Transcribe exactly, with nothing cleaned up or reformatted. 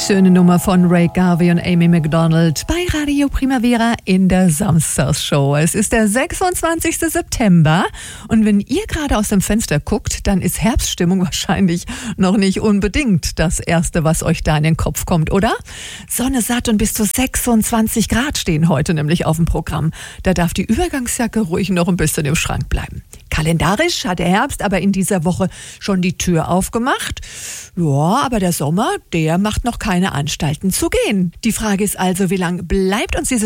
Schöne Nummer von Ray Garvey und Amy Macdonald bei Radio Primavera in der Samstagsshow. Es ist der sechsundzwanzigster September und wenn ihr gerade aus dem Fenster guckt, dann ist Herbststimmung wahrscheinlich noch nicht unbedingt das Erste, was euch da in den Kopf kommt, oder? Sonne satt und bis zu sechsundzwanzig Grad stehen heute nämlich auf dem Programm. Da darf die Übergangsjacke ruhig noch ein bisschen im Schrank bleiben. Kalendarisch hat der Herbst aber in dieser Woche schon die Tür aufgemacht. Ja, aber der Sommer, der macht noch keine Anstalten zu gehen. Die Frage ist also, wie lange bleibt uns diese